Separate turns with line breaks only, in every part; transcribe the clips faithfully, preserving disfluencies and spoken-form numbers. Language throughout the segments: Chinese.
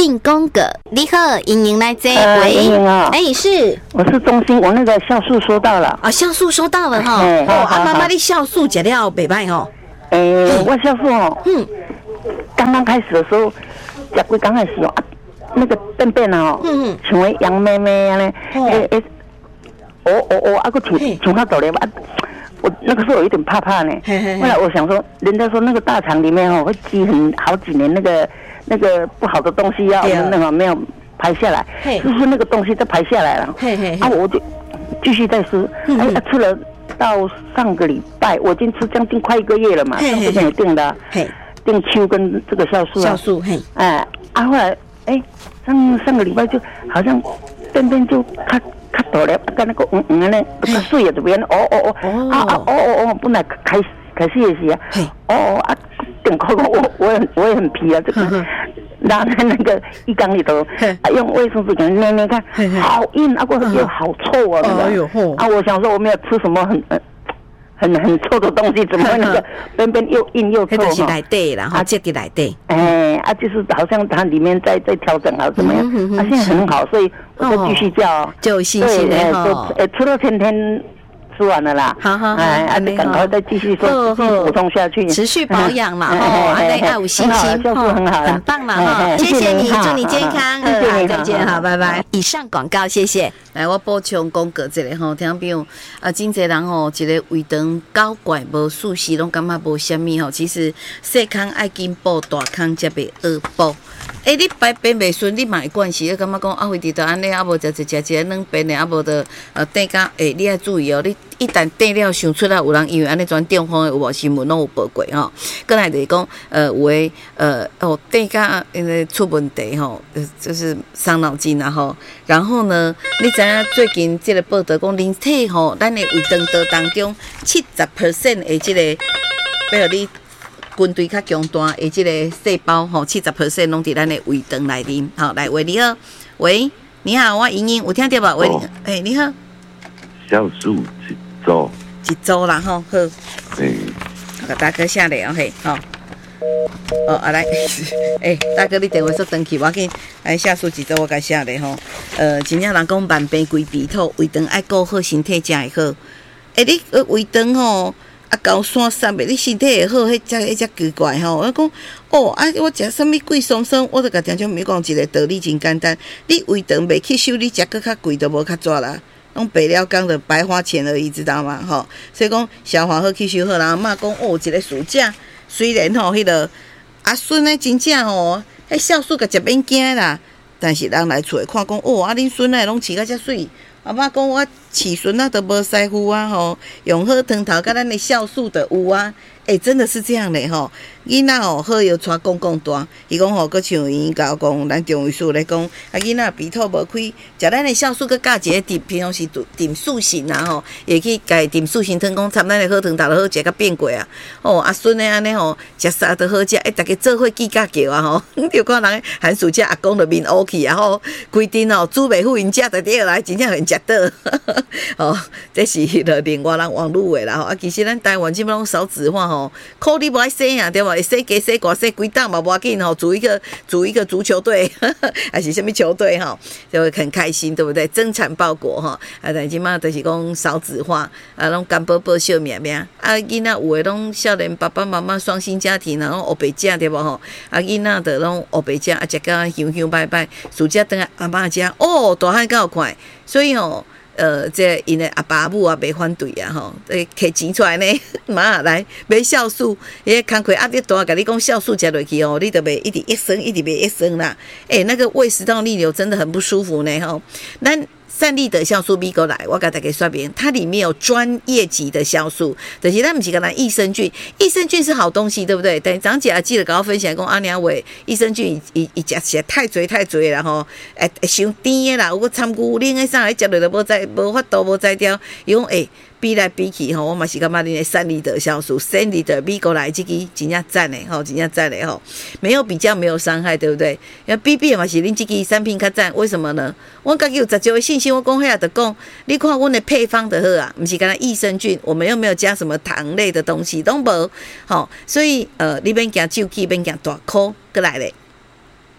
进宫格，你好，莹莹来接。
呃，
喂，
莹莹啊，
哎，是
我是中心，我那个酵素收到了。
啊，酵素收到了哈。
哎
哦，
好好好
啊妈妈，你酵素吃了袂歹吼。
诶、我酵素哦，
嗯，
刚刚开始的时候，食几刚开始哦，啊，那个便便啊，
嗯嗯
像个羊妹妹安尼，
哦
诶诶，哦哦哦，啊个像
嘿
像较大咧啊。我那个时候有一点怕怕呢，
嘿嘿嘿
后来我想说，人家说那个大肠里面哦会积很好几年那个那个不好的东西要
对啊
那个没有排下来，
嘿
就是那个东西再排下来了，
嘿嘿嘿
啊我就继续再吃，
嗯
哎、啊、吃了到上个礼拜，我已经吃将近快一个月了嘛，
嘿嘿嘿
上之前有定的啊、
嘿，
定秋跟这个酵素啊，
酵素嘿，
哎啊后来哎上上个礼拜就好像便便就较较大了，跟那个嗯嗯呢，都较水啊这边，哦哦哦，
哦
啊啊哦哦哦，本来开始开始也是啊
嘿，
哦哦啊，等口我我也很我也很皮啊，这个
呵呵
拿在那个浴缸里头，
嘿
啊用卫生纸给它捏捏看
嘿嘿，
好硬啊，我又好臭啊，那
哎呦吼
个啊，我想说我没有吃什么很很很很臭的东西，怎么会那个边边又硬又臭
迄就是
哈？
内底啦，哈，接伫内底。
哎啊，就是好像它里面在在调整啊，怎么样？
嗯哼哼
啊，现在很好，所以我再继续叫，
就有信心
对，哎
的哈。
都哎，吃了天天吃完了啦，
好好好
哎，啊，
安尼
就赶快再继续
好
说，继续
好
补充下去，
持续保养啦，
哎
吼，
哎哎
安内要有信心，
很好，酵素很好啦，
很棒啦，
哎
哈，
哎
谢谢你，
哈
祝你健康，
谢谢你，
再见，好，拜拜。以上广告，谢谢。
来，我补充讲过一个吼，听众朋友啊，真侪人吼，一个胃肠搞怪无舒适，拢感觉无虾米吼。其实细康爱紧补，大康才袂恶补。诶、你排便袂顺，你嘛会惯势，你感觉讲啊，胃伫倒安尼，啊无食一食一个软便的，啊无着呃垫甲诶，你爱注意哦，你一旦垫了想出来，有人因为安尼转中风的有无新闻拢有报过吼。过来就是讲呃，有诶呃哦垫甲因为出问题吼，呃就是伤脑筋啊吼。然后呢，你知影最近即个报道讲，人体吼，咱的胃肠道当中七十 percent 的即个，比如你军队较强大的即个细胞吼，七十 percent 拢伫咱的胃肠内面。好，来喂，你好，喂，你好，我莹莹有听到吧？喂，哎、你好，
酵素一组，
一周啦吼，好，
诶、
甲大哥下来哦嘿，吼。哦，啊来，诶、大哥，你电话说登去，我紧来下数几周我甲写咧吼。呃，真正人讲万病归鼻土，胃肠爱顾好，身体才会好。诶、你呃胃肠吼啊高山散的，你身体会好，迄只迄只奇怪吼。我讲哦啊，我食啥物贵松松，我著甲听众朋友讲一个道理真简单，你胃肠袂吸收，你食搁较贵都无较抓啦。拢白了讲的白花钱而已，知道吗？吼，所以讲消化好、吸收好，然后嘛讲哦，一个暑假虽然吼迄、那个阿孙诶真正吼，迄酵素甲食免惊啦，但是人来厝看讲哦，啊恁孙仔拢饲甲遮水，阿妈讲我饲孙仔都无师傅啊吼，用好汤头甲咱的酵素的有啊。诶、欸，真的是这样嘞吼！囡仔吼好药带讲讲大，伊讲吼，搁像伊甲我讲，咱中医师咧讲，啊囡仔鼻头无开，食咱的酵素，搁加一个碘，平常时碘素锌啊吼，会去家碘素锌汤讲掺咱的好汤头就好食甲变过啊！哦，啊孙的安尼吼，食啥都好食，诶，逐个做伙记甲叫啊吼，就看人寒暑假阿公就面乌去啊吼，规定哦煮袂赴因食就对啦，真正很食倒。哦，这是着另外人网络的啦吼，啊其实咱台湾基本拢少子化吼。哦，苦你无爱洗啊，对吧？会洗鸡、洗瓜、洗几档嘛，无要紧吼。组一个组一个足球队，还是什么球队哈，就会很开心，对不对？增产报国哈。啊，但即马就是讲少子化，啊，拢干宝宝小命命。啊，囡仔有诶拢少年爸爸妈妈双薪家庭，然后黑白食对无吼？啊，囡仔的拢黑白食，啊，食甲香香拜拜，暑假等阿妈食，哦，大汉够快，所以吼。呃，这因的阿爸母啊，袂反对啊，吼，诶，摕钱出来呢，妈来买酵素，伊工课压力大，甲你讲酵素食落去哦，你就袂一直一升，一直袂一升啦，诶、欸，那个胃食道逆流真的很不舒服呢，吼，咱。善利的酵素 B 过来，我给大家说明，它里面有专业级的酵素，就是咱不是跟咱益生菌，益生菌是好东西，对不对？但长姐啊，记得跟我分享，讲阿娘伟益生菌伊伊食起来太侪太侪啦吼，诶，伤甜的啦，有个参菇冷的啥，食落都无在无法度无在掉，伊讲诶。比来比去吼，我嘛是感觉恁的善利的酵素，善利的比过来这个真正赞的吼，真正赞的吼，没有比较，没有伤害，对不对？要比比嘛是恁这个产品较赞，为什么呢？我家己有十足的信心，我讲遐就讲，你看阮的配方就好啊，不是干那益生菌，我们又没有加什么糖类的东西，都无，吼，所以呃，你免惊手气，免惊大哭，过来咧。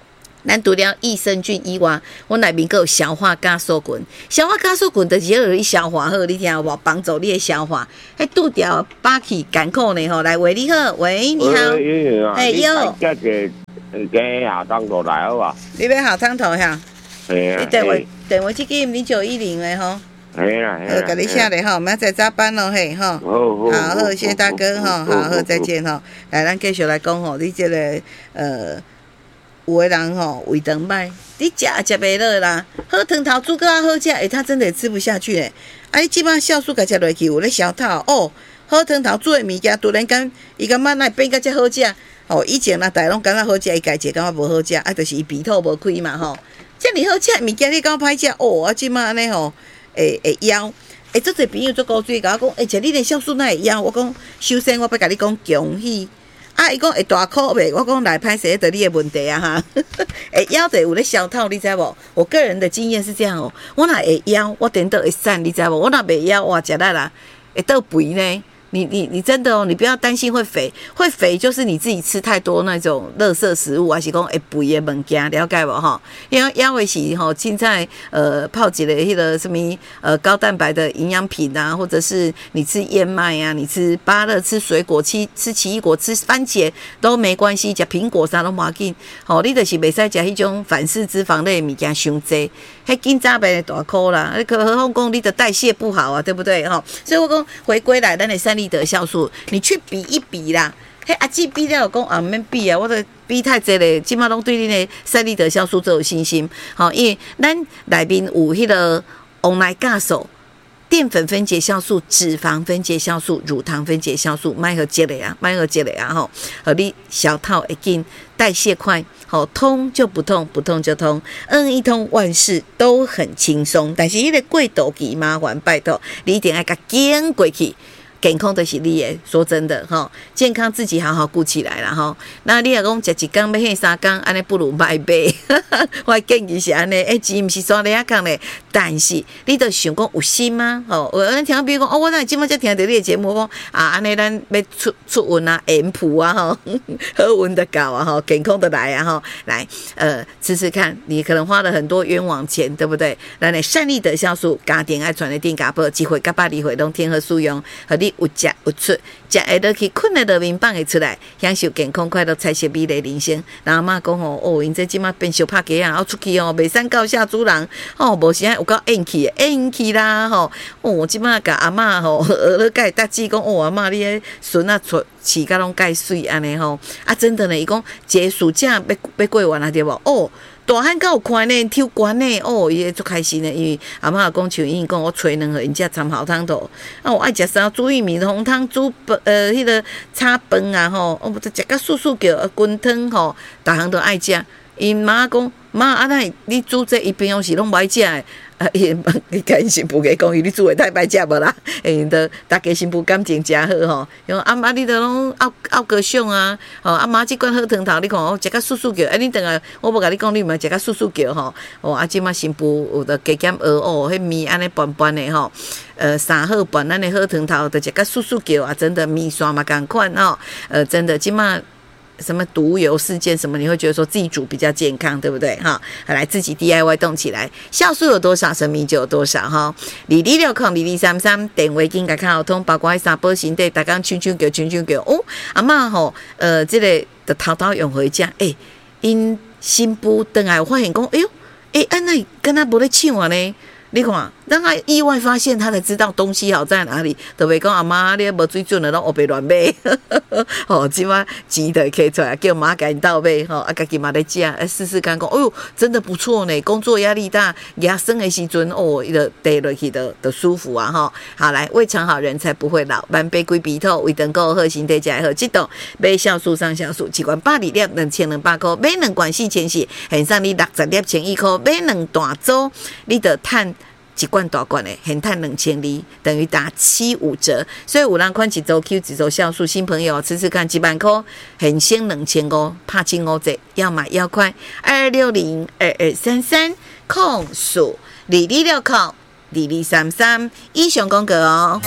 咱除了益生菌以外，我内面还有消化加速菌。消化加速菌就是要你消化好，你听有无？帮助你的消化。迄拄掉饱气艰苦呢吼，来喂你好，喂你好，
哎
哟，
这个给下当头来好吧？
你要好汤头呀？
系啊，
你电话电话机器零九一零的吼。
系啦，
呃，给你下来哈，我们要再加班了嘿哈。
好好
好，好，谢谢大哥哈，好好再见哈。来，咱继续来讲吼，你这个呃。有的人吼胃肠歹，你食也食袂落啦。好汤头煮个好食，哎，他真的吃不下去诶。啊，你即摆酵素甲食落去，有咧消透哦。好汤头煮诶物件，突然间伊感觉哪会变甲遮好食？哦，以前若大拢感觉好食，伊家己感觉无好食，啊，就是伊鼻头无开嘛吼。遮尔好食诶物件，你感觉歹食哦？啊，即摆安尼吼，会会枵。诶，做侪朋友做古锥甲我讲，诶，食你连酵素哪会枵？我讲，首先我要甲你讲恭喜。啊！伊讲会大哭袂？我讲来歹势，就你的问题啊哈！会枵就有咧消透，你知无？我个人的经验是这样哦。我若会枵，我顶倒会散，你知无？我若袂枵，哇，食力啦，会倒肥呢。你你你真的哦，你不要担心会肥，会肥就是你自己吃太多那种垃圾食物，还是讲会肥的物件，了解无哈？因为因为是吼，凊彩呃泡几个迄个什么呃高蛋白的营养品啊，或者是你吃燕麦啊，你吃芭乐、吃水果、吃吃奇异果、吃番茄都没关系，食苹果啥都无要紧。吼，你就是袂使食迄种反式脂肪类的物件伤济，迄紧早袂大哭啦。何况讲你的代谢不好啊，对不对？吼，所以我讲回归来，咱的三粒的酵素，你去比一比啦。嘿，阿姊比了讲啊，毋免比啊，我都比太济咧，即马拢对你的三粒的酵素最有信心。好，因为咱内面有迄个翁来酵素、淀粉分解酵素、脂肪分解酵素、乳糖分解酵素，卖和积累啊，卖和积累啊，吼，和你小套会紧，代谢快，好通就不痛，不痛就通，嗯，一通万事都很轻松。但是迄个过渡期麻烦，拜托你一定要甲经过去。健康就是你的，说真的哈，健康自己好好顾起来啦哈。那你若讲食一天要歇三天，安尼不如卖买。我建议是安尼，诶，钱毋是刷咧啊讲咧，但是你著想讲有心吗？吼，有人听，比如讲，哦，我哪即摆才听到你的节目，讲啊，安尼咱要出出运啊，盐谱啊，吼，好运的搞啊，吼，健康的来啊，吼，来，呃，试试看，你可能花了很多冤枉钱，对不对？咱的善利的酵素，家庭爱传的电家宝，机会甲百里回拢天和素用，和你。有食有出，食会落去，困的落面放会出来，享受健康快乐、彩色美丽人生。然后妈讲吼，哦，因这即马变小拍鸡啊，我出去哦，袂使教下主人，哦，无时啊有够硬气的，硬气啦吼。哦，即马甲阿嬷吼，学了甲伊搭志讲，哦，阿嬷你迄孙啊出饲甲拢介水安尼吼。啊，真的呢，伊讲一个暑假要要过完啊，对无？哦。大汉敢有看呢，抽管呢，哦，伊足开心的，因为阿嬷讲像因讲我吹两个因遮参考汤头，啊，我爱食啥煮玉米红汤、煮呃迄、那个炒饭啊吼，我食甲素素叫滚汤吼，逐项都爱食。因妈讲妈啊，那你煮这一平常时拢无爱食的。啊，伊伊甲因新妇个讲，伊你煮的太歹食无啦，因着大家新妇感情诚好吼。因为阿妈你着拢拗拗高尚啊，吼阿妈即款好汤头，你看我食甲素素叫，哎你等下我无甲你讲，你毋食甲素素叫吼。哦，啊即马新妇有着加减蚵哦，迄面安尼拌拌的吼，呃三好拌咱的好汤头，着食甲素素叫啊，真的面线嘛共款吼，呃真的即马。什么毒油事件什么，你会觉得说自己煮比较健康，对不对？哈，来自己 D I Y 动起来，酵素有多少，生命就有多少哈。二二六空二二三三，电话紧甲卡通，包括三宝身体，大家唱唱叫唱唱叫哦。阿嬷吼，呃，这个的偷偷用回家，诶，因新妇等来有发现讲，哎呦，诶，安那跟他无咧唱啊呢？你看，让他意外发现，他才知道东西好在哪里。就袂讲阿妈，你无水准的，拢学白乱买。吼，即马钱就摕出来，叫妈赶紧倒买。吼，啊，家己嘛咧食，啊，试试看，讲，哎呦，真的不错呢。工作压力大，牙生的时阵，哦，伊就戴落去的的舒服啊，吼。好，来，胃肠好人才不会老。万杯龟鼻头，胃肠够好，身体才好。这档买酵素上酵素，一罐百二粒，两千两百块，买两罐四千四，现上你六十粒千一块，买两大组，你得趁。一罐大罐的，现赚两千二，等于打七五折。所以有人款一周 Q 一周酵素，新朋友吃吃看，一万块现先两千五，拍清五折，要买要快。二六零二二三三控数二二六控二二三三，以上广告哦。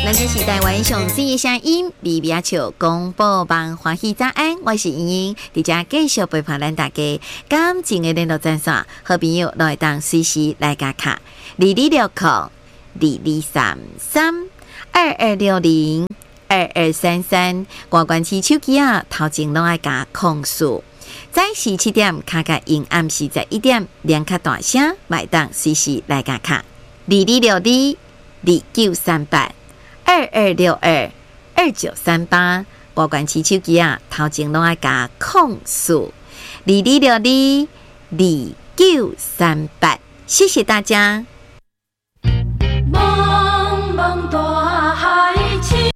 咱这是台湾上水的声音，微微笑广播网欢喜早安，我是莹莹，伫遮继续陪伴咱大家。感情的联络专线，好朋友都会当随时来加卡，二二六零二二三三二二六零二二三三，挂关机手机啊，头前拢爱加控诉。早时七点，卡卡因暗时十一点，连卡大声，买当随时来加卡，二二六二二九三八。二二六二二九三八，保管起手机啊，头前拢爱加控诉，二二六二二九三八，谢谢大家。
茫茫大海情。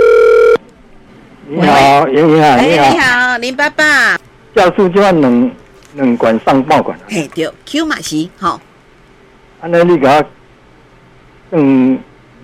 你好，莹莹啊，
哎，
你好，
你好，林爸爸。
教授即款两两罐上报罐，
嘿，对 ，Q 嘛是，吼，
安尼你甲我，嗯，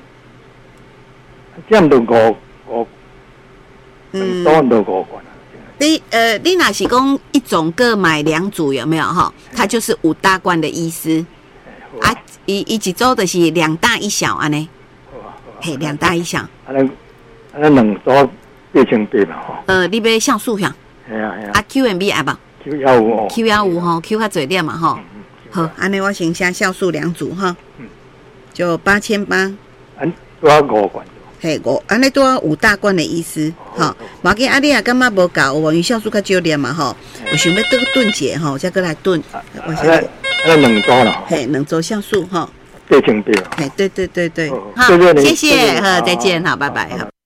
占到五五，
嗯，
多到五罐啊。
你呃，你若是讲一种各买两组有没有哈？它就是五大罐的意思啊，一一一周的是两大一小安尼，嘿，两大一小。
安尼安尼两组八千八嘛吼。
呃，你要像素像？
系啊系啊。
啊 ，Q M B 爱无
Q 幺五哦。
Q 幺五吼 ，Q 较侪点嘛吼。好，安尼我先下酵素两组哈，就八千八。
安多少五罐？
嘿，五安尼多五大罐的意思，吼。无要紧，啊你也感觉无够，有无？因为酵素较少点嘛吼，有想要炖炖解吼，再过来炖。我
安尼安尼两组啦。
嘿，两组酵素吼。
八千八。
嘿，对对对对。
好，谢谢你，
谢谢，好，再见，好，拜拜，好。